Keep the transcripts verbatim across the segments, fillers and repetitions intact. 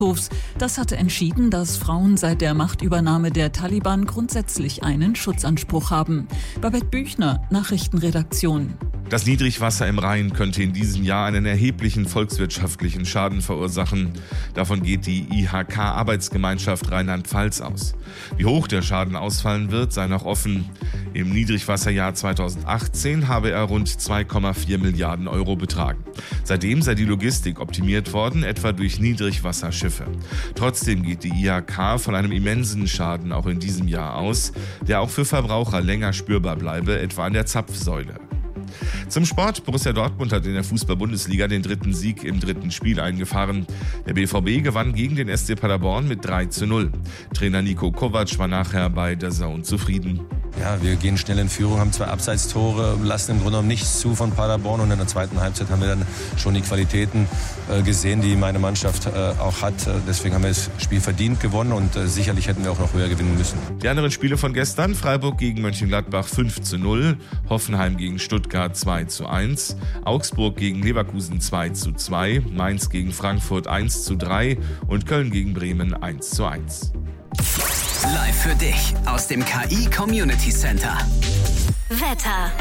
Hofs. Das hatte entschieden, dass Frauen seit der Machtübernahme der Taliban grundsätzlich einen Schutzanspruch haben. Babette Büchner, Nachrichtenredaktion. Das Niedrigwasser im Rhein könnte in diesem Jahr einen erheblichen volkswirtschaftlichen Schaden verursachen. Davon geht die I H K-Arbeitsgemeinschaft Rheinland-Pfalz aus. Wie hoch der Schaden ausfallen wird, sei noch offen. Im Niedrigwasserjahr zweitausendachtzehn habe er rund zwei Komma vier Milliarden Euro betragen. Seitdem sei die Logistik optimiert worden, etwa durch Niedrigwasserschiffe. Trotzdem geht die I H K von einem immensen Schaden auch in diesem Jahr aus, der auch für Verbraucher länger spürbar bleibe, etwa an der Zapfsäule. Zum Sport. Borussia Dortmund hat in der Fußball-Bundesliga den dritten Sieg im dritten Spiel eingefahren. Der B V B gewann gegen den S C Paderborn mit drei zu null. Trainer Niko Kovac war nachher bei der D A Z N zufrieden. Ja, wir gehen schnell in Führung, haben zwei Abseitstore, lassen im Grunde genommen nichts zu von Paderborn. Und in der zweiten Halbzeit haben wir dann schon die Qualitäten äh, gesehen, die meine Mannschaft äh, auch hat. Deswegen haben wir das Spiel verdient gewonnen und äh, sicherlich hätten wir auch noch höher gewinnen müssen. Die anderen Spiele von gestern: Freiburg gegen Mönchengladbach fünf zu null, Hoffenheim gegen Stuttgart zwei zu eins, Augsburg gegen Leverkusen zwei zu zwei, Mainz gegen Frankfurt eins zu drei und Köln gegen Bremen eins zu eins. Live für dich aus dem K I Community Center. Wetter.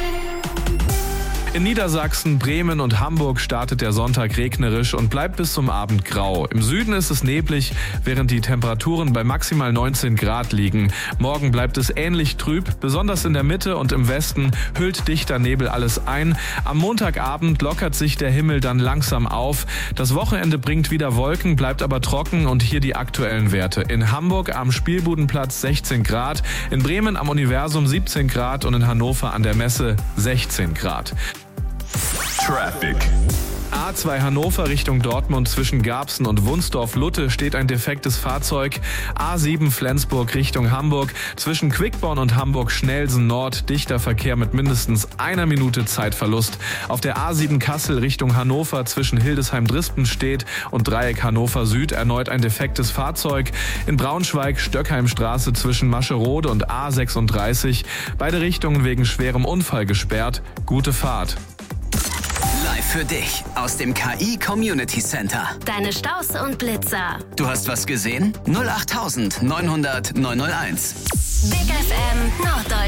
In Niedersachsen, Bremen und Hamburg startet der Sonntag regnerisch und bleibt bis zum Abend grau. Im Süden ist es neblig, während die Temperaturen bei maximal neunzehn Grad liegen. Morgen bleibt es ähnlich trüb, besonders in der Mitte und im Westen hüllt dichter Nebel alles ein. Am Montagabend lockert sich der Himmel dann langsam auf. Das Wochenende bringt wieder Wolken, bleibt aber trocken und hier die aktuellen Werte. In Hamburg am Spielbudenplatz sechzehn Grad, in Bremen am Universum siebzehn Grad und in Hannover an der Messe sechzehn Grad. Traffic. A zwei Hannover Richtung Dortmund zwischen Garbsen und Wunsdorf-Lutte steht ein defektes Fahrzeug. A sieben Flensburg Richtung Hamburg zwischen Quickborn und Hamburg-Schnelsen Nord dichter Verkehr mit mindestens einer Minute Zeitverlust. Auf der A sieben Kassel Richtung Hannover zwischen Hildesheim-Drispen-Stedt und Dreieck Hannover Süd erneut ein defektes Fahrzeug. In Braunschweig Stöckheimstraße zwischen Mascherode und A sechsunddreißig. Beide Richtungen wegen schwerem Unfall gesperrt. Gute Fahrt. Live für dich aus dem K I Community Center. Deine Staus und Blitzer. Du hast was gesehen? null acht neunhundert neunhundert neunhunderteins. Big F M Norddeutschland.